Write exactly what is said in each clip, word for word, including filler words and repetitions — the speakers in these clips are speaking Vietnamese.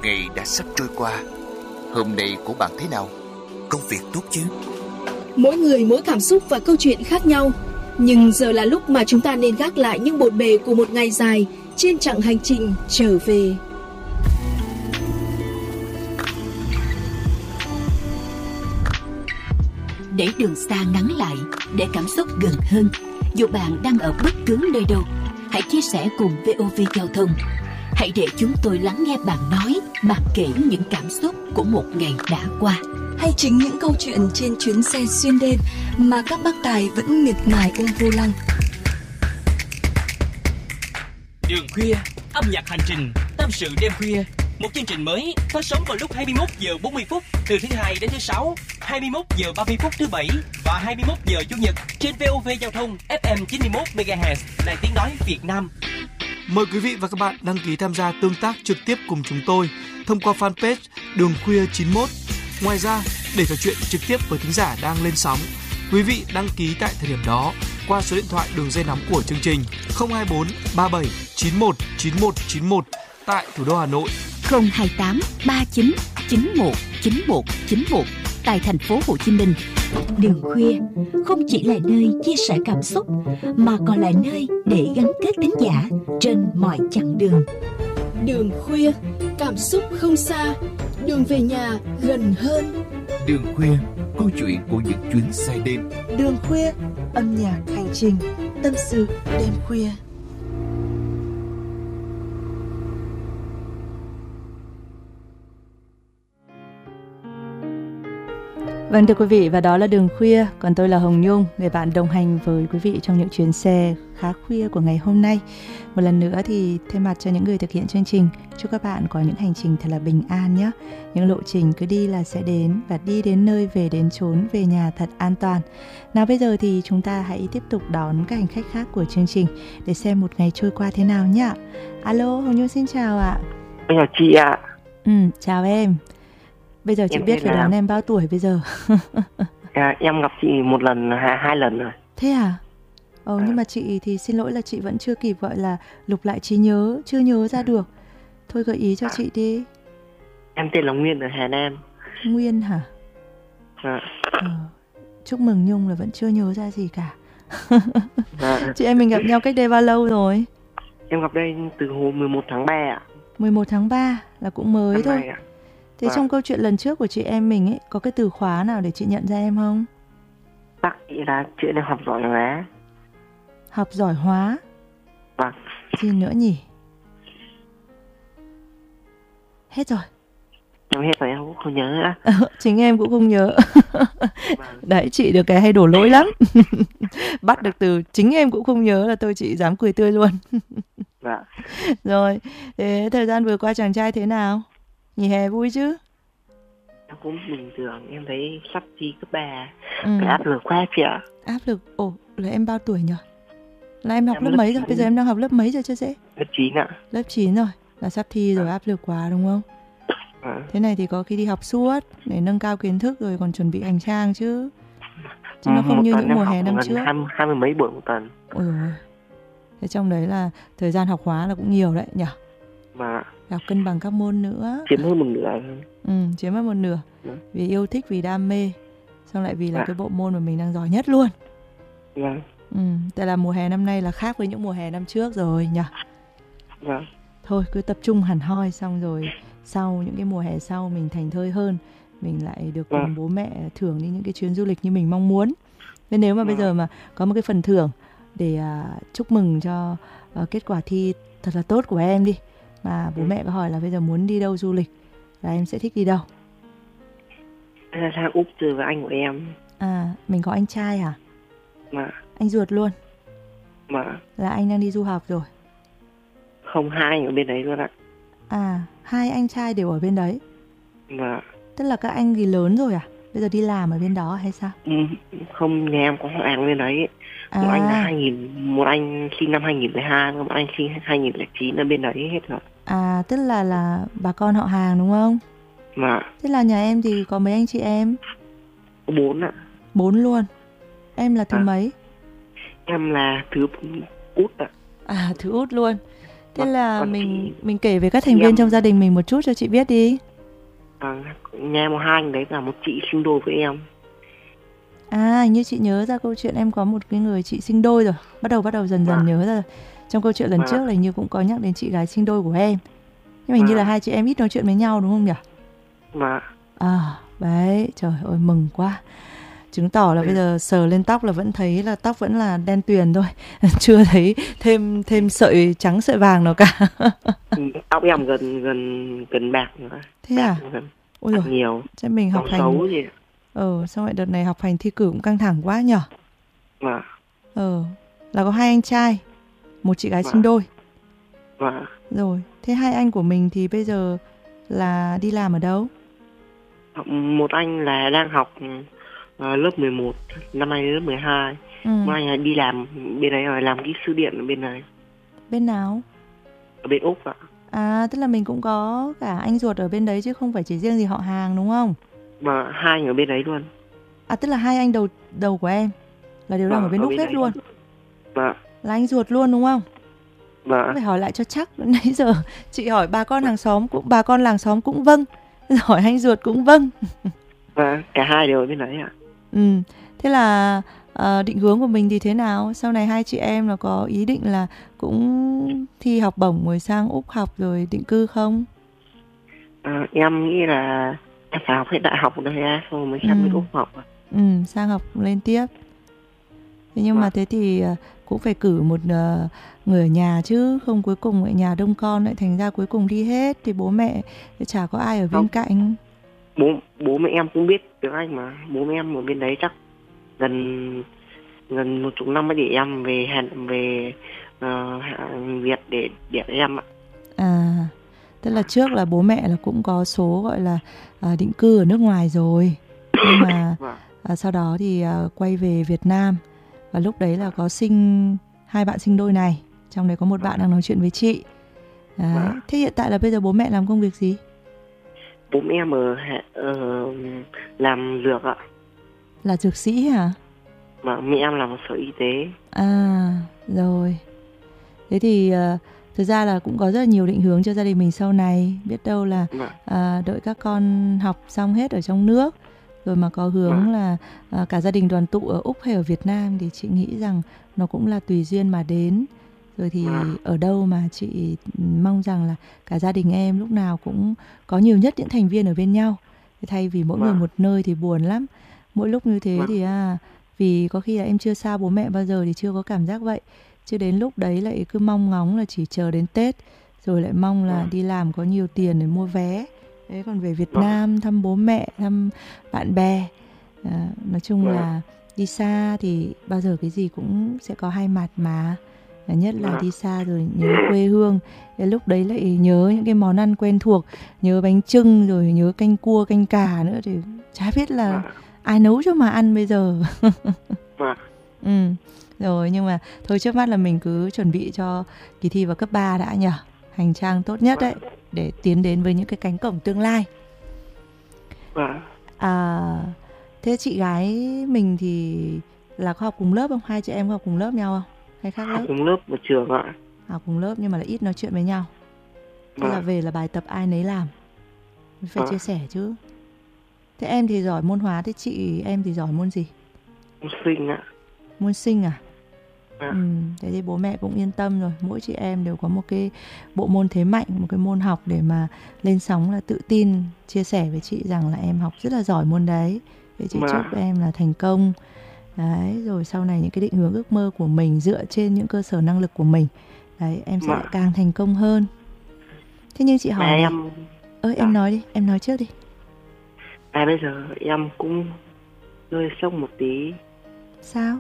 ngày đã sắp trôi qua. Hôm nay của bạn thế nào? Công việc tốt chứ? Mỗi người mỗi cảm xúc và câu chuyện khác nhau. Nhưng giờ là lúc mà chúng ta nên gác lại những bộn bề của một ngày dài trên chặng hành trình trở về. Để đường xa ngắn lại, để cảm xúc gần hơn, dù bạn đang ở bất cứ nơi đâu, hãy chia sẻ cùng vê o vê Giao thông. Hãy để chúng tôi lắng nghe bạn nói, bạn kể những cảm xúc của một ngày đã qua. Hay chính những câu chuyện trên chuyến xe xuyên đêm mà các bác tài vẫn miệt mài ôm vô lăng. Đường khuya, âm nhạc hành trình, tâm sự đêm khuya. Một chương trình mới phát sóng vào lúc hai mươi mốt giờ bốn mươi phút từ thứ hai đến thứ sáu, hai mươi mốt giờ ba mươi phút thứ bảy và hai mươi mốt giờ chủ nhật trên vê o vê Giao thông ép em chín mươi mốt mê ga héc, Đài Tiếng nói Việt Nam. Mời quý vị và các bạn đăng ký tham gia tương tác trực tiếp cùng chúng tôi thông qua fanpage Đường Khuya chín mốt. Ngoài ra, để trò chuyện trực tiếp với thính giả đang lên sóng, quý vị đăng ký tại thời điểm đó qua số điện thoại đường dây nóng của chương trình không hai bốn ba bảy chín một chín một chín một tại thủ đô Hà Nội, không hai tám ba chín chín một chín một chín một tại thành phố Hồ Chí Minh. Đường khuya không chỉ là nơi chia sẻ cảm xúc mà còn là nơi để gắn kết thính giả trên mọi chặng đường. Đường khuya, cảm xúc không xa, đường về nhà gần hơn. Đường khuya, câu chuyện của những chuyến xe đêm. Đường khuya, âm nhạc hành trình, tâm sự đêm khuya. Vâng thưa quý vị, và đó là Đường Khuya, còn tôi là Hồng Nhung, người bạn đồng hành với quý vị trong những chuyến xe khá khuya của ngày hôm nay. Một lần nữa thì thay mặt cho những người thực hiện chương trình, chúc các bạn có những hành trình thật là bình an nhé. Những lộ trình cứ đi là sẽ đến, và đi đến nơi về đến chốn, về nhà thật an toàn. Nào bây giờ thì chúng ta hãy tiếp tục đón các hành khách khác của chương trình để xem một ngày trôi qua thế nào nhé. Alo, Hồng Nhung xin chào ạ. Chào chị ạ. Ừ, chào em. Bây giờ chị em biết phải đoán em bao tuổi bây giờ? À, em gặp chị một lần, hai, hai lần rồi. Thế à? Ồ, à. Nhưng mà chị thì xin lỗi là chị vẫn chưa kịp gọi là lục lại trí nhớ, chưa nhớ ra được. Thôi gợi ý cho à. chị đi. Em tên là Nguyên ở Hà Nam. Nguyên hả? À. Ờ, chúc mừng Nhung là vẫn chưa nhớ ra gì cả. À. Chị em mình gặp nhau cách đây bao lâu rồi? Em gặp đây từ hôm mười một tháng ba ạ. mười một tháng ba là cũng mới Năm thôi. Thế à. Trong câu chuyện lần trước của chị em mình ấy, có cái từ khóa nào để chị nhận ra em không? Bác chị là chuyện em học giỏi hóa. Học giỏi hóa? Vâng. Gì nữa nhỉ? Hết rồi. Em hết rồi, em cũng không nhớ nữa. Chính em cũng không nhớ. Vâng. Đấy, chị được cái hay đổ lỗi lắm. Bắt được từ chính em cũng không nhớ là tôi chị dám cười tươi luôn. Dạ. Rồi, thế thời gian vừa qua chàng trai thế nào? Nghỉ hè vui chứ? Em cũng bình thường, em thấy sắp thi cấp ba. Ừ. Áp lực quá chị ạ. Áp lực? Ồ, là em bao tuổi nhỉ? Là em học em lớp, lớp mấy rồi? Bây giờ em đang học lớp mấy rồi chứ dễ? Lớp chín ạ. Lớp chín rồi, là sắp thi rồi, à. Áp lực quá đúng không? À. Thế này thì có khi đi học suốt để nâng cao kiến thức rồi còn chuẩn bị hành trang chứ. Chứ nó không như những mùa hè năm trước. Hai mươi mấy buổi một tuần. Ôi dồi. Thế trong đấy là thời gian học hóa là cũng nhiều đấy nhỉ? Mà học cân bằng các môn nữa. Chiếm hơn một nửa. Ừ, chiếm hơn một nửa. Ừ. Vì yêu thích, vì đam mê. Xong lại vì là à. cái bộ môn mà mình đang giỏi nhất luôn. Vâng. Ừ, tại là mùa hè năm nay là khác với những mùa hè năm trước rồi nhỉ? Vâng. Thôi cứ tập trung hẳn hoi, xong rồi sau những cái mùa hè sau mình thành thơi hơn, mình lại được cùng vâng. bố mẹ thưởng đi những cái chuyến du lịch như mình mong muốn. Nên nếu mà vâng. bây giờ mà có một cái phần thưởng để uh, chúc mừng cho uh, kết quả thi thật là tốt của em đi, mà bố ừ. mẹ có hỏi là bây giờ muốn đi đâu du lịch, là em sẽ thích đi đâu? Là sang Úc từ với anh của em. À, mình có anh trai hả? Mà. Anh ruột luôn? Mà. Là anh đang đi du học rồi? Không, hai anh ở bên đấy luôn ạ. À, hai anh trai đều ở bên đấy? Mà. Tức là các anh thì lớn rồi à? Bây giờ đi làm ở bên đó hay sao? Ừ, không, nhà em có họ hàng bên đấy. À. Một anh là hai nghìn, một anh sinh năm hai nghìn lẻ hai, một anh sinh hai nghìn lẻ chín ở bên đấy hết rồi. À, tức là là bà con họ hàng đúng không? Mà. Thế là nhà em thì có mấy anh chị em? Bốn ạ. Bốn luôn? Em là thứ à. mấy? Em là thứ út ạ. À, thứ út luôn. Thế là Còn mình chị- mình kể về các thành chị viên em- trong gia đình mình một chút cho chị biết đi. À, nhà em có hai anh đấy là một chị sinh đôi với em. À, hình như chị nhớ ra câu chuyện em có một cái người chị sinh đôi rồi. Bắt đầu bắt đầu dần dần Vâng. nhớ ra rồi. Trong câu chuyện lần Vâng. trước là hình như cũng có nhắc đến chị gái sinh đôi của em. Nhưng mà hình như là Vâng. hai chị em ít nói chuyện với nhau đúng không nhỉ? Và À, đấy, trời ơi mừng quá. Chứng tỏ là Ừ. bây giờ sờ lên tóc là vẫn thấy là tóc vẫn là đen tuyền thôi. Chưa thấy thêm thêm sợi trắng sợi vàng nào cả. tóc em gần gần gần bạc nữa. Thế Bạc à? gần Ôi bạc dồi, nhiều. chắc mình học Học hành. xấu gì. Ờ, sao vậy đợt này học hành thi cử cũng căng thẳng quá nhở? Và Ờ, là có hai anh trai, một chị gái Vâng. sinh đôi. và Rồi, thế hai anh của mình thì bây giờ là đi làm ở đâu? một anh là đang học ờ, lớp mười một, năm nay lớp mười hai. Ừ. Một anh là đi làm bên đấy rồi, làm kỹ sư điện ở bên này, Bên nào? ở bên Úc ạ. À, tức là mình cũng có cả anh ruột ở bên đấy chứ không phải chỉ riêng gì họ hàng đúng không? Và hai anh ở bên đấy luôn. À, tức là hai anh đầu đầu của em là đều đang Vâng, ở bên ở Úc bên hết đấy. luôn. Và Là anh ruột luôn đúng không? và Phải hỏi lại cho chắc. Nãy giờ chị hỏi bà con hàng xóm cũng bà con làng xóm cũng vâng. Hỏi anh ruột cũng vâng. và cả hai đều ở bên đấy ạ. Ừ. Thế là ờ, định hướng của mình thì thế nào? Sau này hai chị em là có ý định là cũng thi học bổng rồi sang Úc học rồi định cư không? À, em nghĩ là em phải học hết đại học ở đây á, xong rồi mới sang Ừ. bên Úc học ạ. Ừ, sang học lên tiếp. Thế nhưng mà Vâng. thế thì ờ, cũng phải cử một ờ, người ở nhà chứ, không cuối cùng ở nhà đông con lại thành ra cuối cùng đi hết thì bố mẹ chả có ai ở bên Không. cạnh. Bố bố mẹ em cũng biết tiếng Anh mà, bố mẹ em ở bên đấy chắc gần gần một chục năm mới để em về Hàn về ờ, Việt để để em ạ. À, tức là trước là bố mẹ là cũng có số gọi là à, định cư ở nước ngoài rồi. Nhưng mà Vâng. à, sau đó thì à, quay về Việt Nam. Và lúc đấy là có sinh hai bạn sinh đôi này. Trong đấy có một bạn đang nói chuyện với chị. Đấy. Vâng. Thế hiện tại là bây giờ bố mẹ làm công việc gì? Bố mẹ em ở, Hà- ở làm dược ạ, Là dược sĩ hả? mà mẹ em làm ở sở y tế. À, rồi. Thế thì à, thực ra là cũng có rất là nhiều định hướng cho gia đình mình sau này. Biết đâu là Vâng. à, đợi các con học xong hết ở trong nước rồi mà có hướng Vâng. là à, cả gia đình đoàn tụ ở Úc hay ở Việt Nam thì chị nghĩ rằng nó cũng là tùy duyên mà đến. Rồi thì Vâng. ở đâu mà chị mong rằng là cả gia đình em lúc nào cũng có nhiều nhất những thành viên ở bên nhau. Thay vì mỗi người Vâng. một nơi thì buồn lắm. Mỗi lúc như thế Vâng. thì à, vì có khi là em chưa xa bố mẹ bao giờ thì chưa có cảm giác vậy. Chứ đến lúc đấy lại cứ mong ngóng là chỉ chờ đến Tết rồi lại mong là Vâng. đi làm có nhiều tiền để mua vé. Đấy, còn về Việt Vâng. Nam thăm bố mẹ, thăm bạn bè, à, nói chung Vâng. là đi xa thì bao giờ cái gì cũng sẽ có hai mặt mà. Và nhất là Vâng. đi xa rồi nhớ quê hương. Cái lúc đấy lại nhớ những cái món ăn quen thuộc, nhớ bánh chưng rồi nhớ canh cua, canh cà nữa thì chả biết là Vâng. ai nấu cho mà ăn bây giờ. Vâng. Ừ. Rồi nhưng mà thôi trước mắt là mình cứ chuẩn bị cho kỳ thi vào cấp ba đã nhỉ. Hành trang tốt nhất đấy để tiến đến với những cái cánh cổng tương lai. Vâng. À, thế chị gái mình thì là có học cùng lớp không? Hai chị em có học cùng lớp nhau không? Hay khác Học lớp? cùng lớp ở trường ạ. Học cùng lớp nhưng mà là ít nói chuyện với nhau. Thế là Vâng. về là bài tập ai nấy làm. Mình phải Vâng. chia sẻ chứ. Thế em thì giỏi môn hóa, thế chị em thì giỏi môn gì? Học sinh ạ. Môn sinh à? À. Ừ, thế thì bố mẹ cũng yên tâm rồi. Mỗi chị em đều có một cái bộ môn thế mạnh, một cái môn học để mà lên sóng là tự tin chia sẻ với chị rằng là em học rất là giỏi môn đấy. Thế chị Vâng. chúc em là thành công. Đấy, rồi sau này những cái định hướng ước mơ của mình dựa trên những cơ sở năng lực của mình. Đấy, em sẽ Vâng. lại càng thành công hơn. Thế nhưng chị hỏi À, này, em ơ em Dạ. nói đi, em nói trước đi. à bây giờ em cũng hơi sốc một tí. Sao?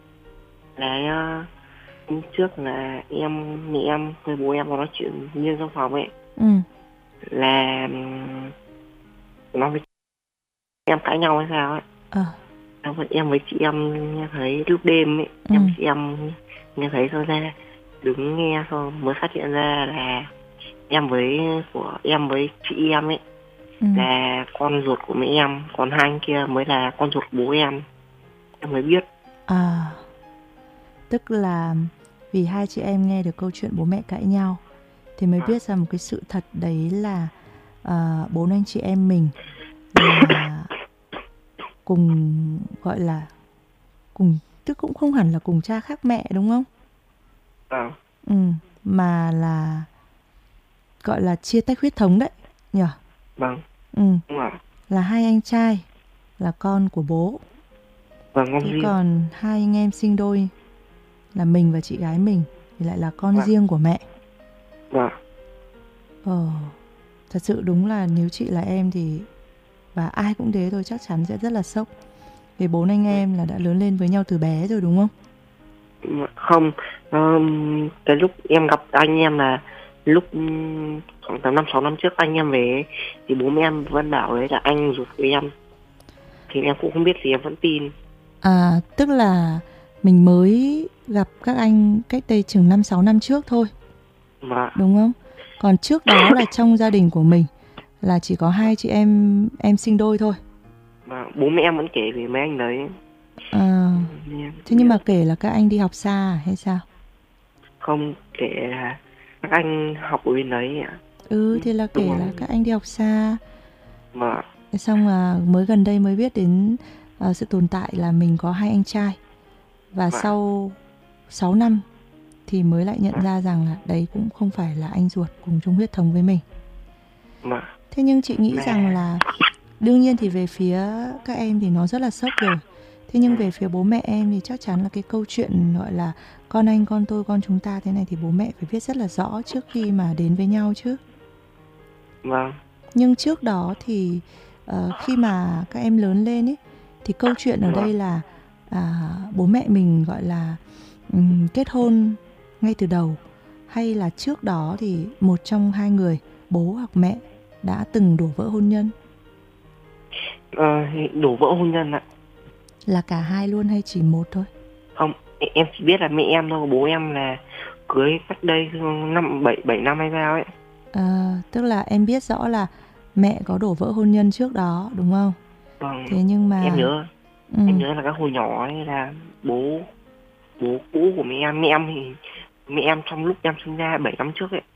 Là uh, hôm trước là em mẹ em với bố em có nói chuyện như trong phòng ấy, Ừ, là ừm, nói với em cãi nhau hay sao ấy. ờ, Xong rồi em với chị em nghe thấy lúc đêm ấy, Ừ. em với chị em nghe thấy thôi ra đứng nghe thôi mới phát hiện ra là em với của em với chị em ấy ừ. là con ruột của mẹ em, còn hai anh kia mới là con ruột của bố em. Em mới biết. À, tức là vì hai chị em nghe được câu chuyện bố mẹ cãi nhau thì mới biết ra một cái sự thật đấy là uh, bốn anh chị em mình là cùng, gọi là cùng, tức cũng không hẳn là cùng cha khác mẹ đúng không? Vâng. Ừ, mà là gọi là chia tách huyết thống đấy nhỉ? Vâng. Ừ. Đúng rồi. Là hai anh trai là con của bố. Vâng, con Thế riêng. còn hai anh em sinh đôi là mình và chị gái mình thì lại là con Vâng. riêng của mẹ. Vâng. Ờ, thật sự đúng là nếu chị là em thì, và ai cũng thế thôi, chắc chắn sẽ rất là sốc. Vì bốn anh em là đã lớn lên với nhau từ bé rồi đúng không? Không, um, cái lúc em gặp anh em là lúc um, khoảng tầm năm sáu năm trước anh em về thì bố mẹ em vẫn bảo đấy là anh ruột của em. Thì em cũng không biết thì em vẫn tin. À, tức là mình mới gặp các anh cách đây chừng năm sáu năm trước thôi. Vâng. Đúng không? Còn trước đó là trong gia đình của mình là chỉ có hai chị em em sinh đôi thôi. Vâng, bố mẹ em vẫn kể về mấy anh đấy. À, thế nhưng mà kể là các anh đi học xa à, hay sao? Không, kể là các anh học ở bên đấy ạ. Ừ, thì là kể là các anh đi học xa. Vâng. Xong là mới gần đây mới biết đến uh, sự tồn tại là mình có hai anh trai. Và vâng. sau sáu năm thì mới lại nhận ra rằng là đấy cũng không phải là anh ruột cùng chung huyết thống với mình. Vâng. Thế nhưng chị nghĩ rằng là đương nhiên thì về phía các em thì nó rất là sốc rồi. Thế nhưng về phía bố mẹ em thì chắc chắn là cái câu chuyện gọi là con anh, con tôi, con chúng ta thế này thì bố mẹ phải biết rất là rõ trước khi mà đến với nhau chứ. Vâng. Nhưng trước đó thì uh, khi mà các em lớn lên ấy, thì câu chuyện ở đây là à, bố mẹ mình gọi là um, kết hôn ngay từ đầu, hay là trước đó thì một trong hai người, bố hoặc mẹ, đã từng đổ vỡ hôn nhân? À, đổ vỡ hôn nhân ạ. Là cả hai luôn hay chỉ một thôi? Không, em chỉ biết là mẹ em thôi, bố em là cưới cách đây năm bảy bảy năm hay sao ấy. À, tức là em biết rõ là mẹ có đổ vỡ hôn nhân trước đó đúng không? Vâng. Thế nhưng mà em nhớ ừ. em nhớ là các hồi nhỏ ấy là bố bố cũ của mẹ em, mẹ em thì mẹ em trong lúc em sinh ra bảy năm trước ấy